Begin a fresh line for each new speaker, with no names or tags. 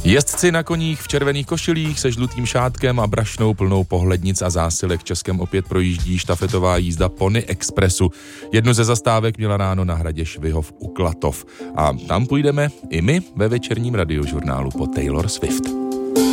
Jezdci na koních v červených košilích se žlutým šátkem a brašnou plnou pohlednic a zásilek Českem opět projíždí štafetová jízda Pony Expressu. Jednu ze zastávek měla ráno na hradě Švihov u Klatov. A tam půjdeme i my ve večerním radiožurnálu po Taylor Swift.